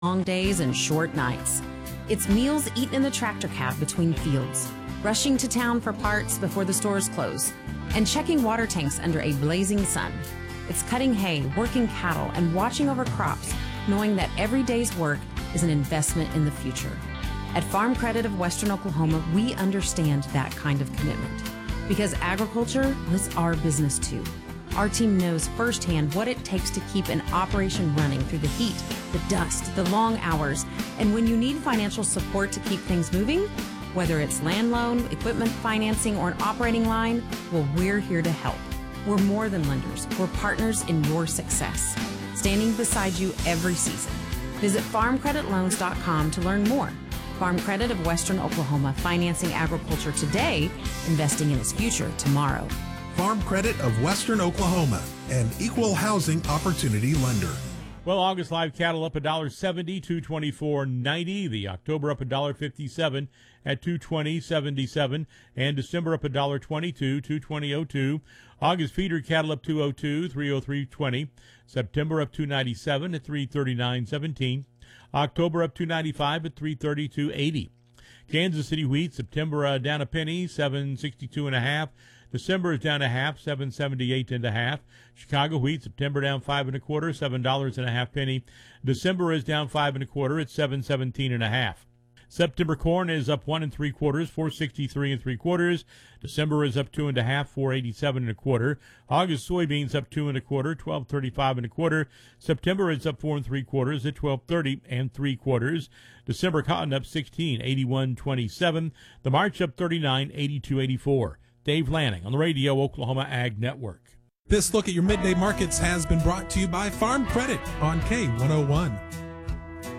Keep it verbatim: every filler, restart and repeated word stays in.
long days and short nights. It's meals eaten in the tractor cab between fields, rushing to town for parts before the stores close, and checking water tanks under a blazing sun. It's cutting hay, working cattle, and watching over crops, knowing that every day's work is an investment in the future. At Farm Credit of Western Oklahoma, we understand that kind of commitment. Because agriculture is our business too. Our team knows firsthand what it takes to keep an operation running through the heat, the dust, the long hours, and when you need financial support to keep things moving, whether it's land loan, equipment financing, or an operating line, well, we're here to help. We're more than lenders. We're partners in your success, standing beside you every season. Visit farm credit loans dot com to learn more. Farm Credit of Western Oklahoma, financing agriculture today, investing in its future tomorrow. Farm Credit of Western Oklahoma, an equal housing opportunity lender. Well, August live cattle up one dollar seventy, two twenty-four ninety. The October up one dollar fifty-seven at two twenty seventy-seven, and December up one dollar twenty-two, two twenty oh two. August feeder cattle up two oh two, three oh three twenty. September up two ninety-seven at three thirty-nine seventeen. October up two ninety-five at three thirty-two eighty. Kansas City wheat, September uh, down a penny, seven sixty-two and a half. December is down a half, seven seventy-eight and a half. Chicago wheat, September down five and a quarter, seven dollars and a half penny. December is down five and a quarter, it's seven seventeen and a half. September corn is up one and three quarters, four sixty-three and three quarters. December is up two and a half, four eighty-seven and a quarter. August soybeans up two and a quarter, twelve thirty-five and a quarter. September is up four and three quarters at twelve thirty and three quarters. December cotton up sixteen, eighty-one twenty-seven. The March up thirty-nine, eighty-two eighty-four. Dave Lanning on the Radio Oklahoma Ag Network. This look at your midday markets has been brought to you by Farm Credit on K one oh one.